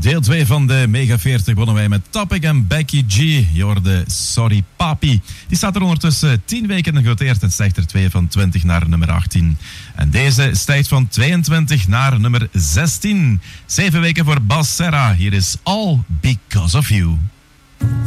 Deel 2 van de Mega 40 begonnen wij met Topic en Becky G. Je hoorde Sorry Papi. Die staat er ondertussen 10 weken genoteerd en stijgt er 2 van 20 naar nummer 18. En deze stijgt van 22 naar nummer 16. 7 weken voor Bas Serra. Hier is All Because of You.